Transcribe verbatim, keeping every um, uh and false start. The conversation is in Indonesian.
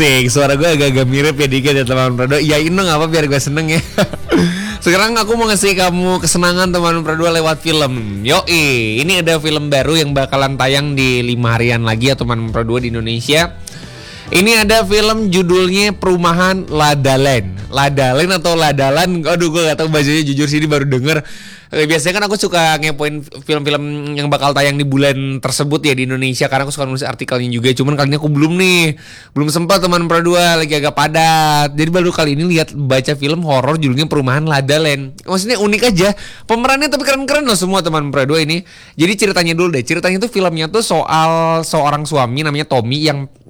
Tik, suara gue agak-agak mirip ya dikit ya teman Prado. Iyain dong apa biar gue seneng ya. Sekarang aku mau ngasih kamu kesenangan teman Prado lewat film. Yoi, ini ada film baru yang bakalan tayang di lima harian lagi ya teman Prado di Indonesia. Ini ada film judulnya Perumahan Ladalen. Ladalen atau Ladalan, aduh gue gak tahu bahasanya, jujur sih ini baru denger. Biasanya kan aku suka ngepoin film-film yang bakal tayang di bulan tersebut ya di Indonesia, karena aku suka nulis artikelnya juga. Cuman kali ini aku belum nih, belum sempat teman Pradua, lagi agak padat. Jadi baru kali ini lihat baca film horor judulnya Perumahan Ladalen. Maksudnya unik aja, pemerannya tapi keren-keren loh semua teman Pradua ini. Jadi ceritanya dulu deh, ceritanya tuh filmnya tuh soal seorang suami namanya Tommy yang